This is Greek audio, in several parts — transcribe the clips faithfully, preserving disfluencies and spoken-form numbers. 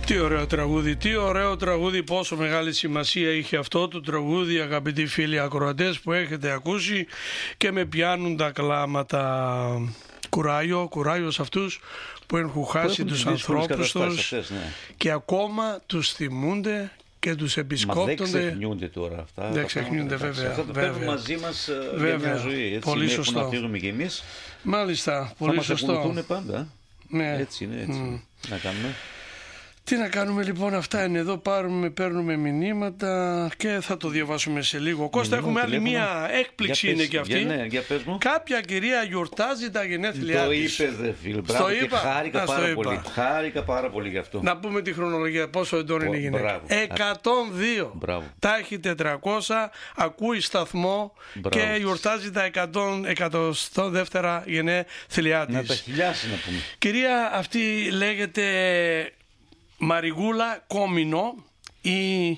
Τι ωραίο τραγούδι, τι ωραίο τραγούδι, πόσο μεγάλη σημασία είχε αυτό το τραγούδι, αγαπητοί φίλοι ακροατές, που έχετε ακούσει και με πιάνουν τα κλάματα. Κουράγιο, κουράγιο σε αυτούς που έχουν χάσει τους ανθρώπους τους αυτές, ναι. Και ακόμα τους θυμούνται και τους επισκόπτονται. Μα δεν ξεχνιούνται τώρα αυτά. Δεν ξεχνιούνται, βέβαια. Αυτά το παίρνουν μαζί μας βέβαια. Για μια ζωή. Έτσι, πολύ σωστό. Να αφήνουμε κι εμείς. Μάλιστα, πολύ θα σωστό. Θα μας πάντα. Ναι. Έτσι είναι, έτσι. Mm. Να κάνουμε. Τι να κάνουμε λοιπόν, αυτά είναι εδώ, πάρουμε, παίρνουμε μηνύματα και θα το διαβάσουμε σε λίγο. Κώστα, έχουμε άλλη μία έκπληξη, είναι και αυτή. Για, ναι, για πες μου. Κάποια κυρία γιορτάζει τα γενέθλιά της. Το είπες δε φίλε, μπράβο, και είπα. χάρηκα Α, πάρα πολύ. Χάρηκα πάρα πολύ γι' αυτό. Να πούμε τη χρονολογία, πόσο εντών είναι η γυναίκα. εκατόν δύο. Μπράβο. Τα έχει τετρακόσια, ακούει σταθμό. Μπράβο. Και γιορτάζει τα εκατό δεύτερα γενέθλιά της. Να τα χιλιάσει να πούμε. Κυρία αυτή λέγεται Μαριγούλα Κόμινο, η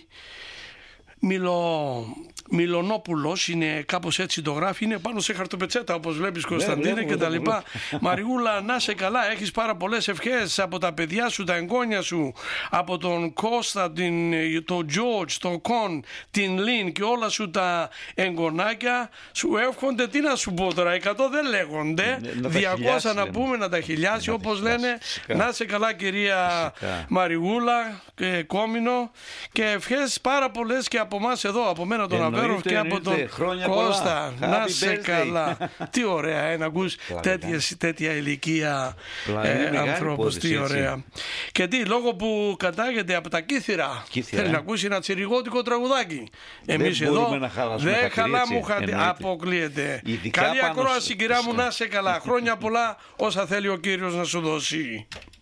Μιλο... Μιλονόπουλος, είναι κάπως έτσι το γράφει, είναι πάνω σε χαρτοπετσέτα όπως βλέπεις, Κωνσταντίνε, ναι, και τα λοιπά. Μαριγούλα, να σε καλά, έχεις πάρα πολλές ευχές από τα παιδιά σου, τα εγγόνια σου, από τον Κώστα, την, τον Τζόρτζ, τον Κον, την Λίν και όλα σου τα εγγονάκια. Σου εύχονται, τι να σου πω τώρα, εκατό δεν λέγονται, ναι, διακόσια να πούμε, να τα χιλιάσει, να όπως λένε. Φυσικά. Να σε καλά κυρία φυσικά. Μαριγούλα και Κόμινο, και ευχές πάρα πολλές και από εμάς εδώ, από μένα τον Αβέροφ και από τον Κώστα. Να σε καλά. Τι ωραία, ε, να ακούς τέτοια ηλικία ε, ανθρώπους. Τι ωραία. Έτσι. Και τι, λόγω που κατάγεται από τα Κύθυρα, Κύθυρα θέλει ε. να ακούσει ένα τσιριγώτικο τραγουδάκι. Εμείς εδώ δεν χαλάμε χαντι... Αποκλείεται. Καλή ακρόαση, κυρία μου, να σε καλά. Χρόνια πολλά, όσα θέλει ο Κύριος να σου δώσει.